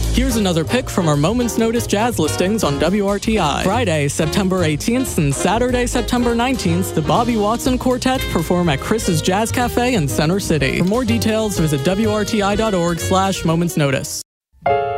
Here's another pick from our Moment's Notice jazz listings on WRTI. Friday, September 18th and Saturday, September 19th, the Bobby Watson Quartet perform at Chris's Jazz Cafe in Center City. For more details, visit WRTI.org/momentsnotice.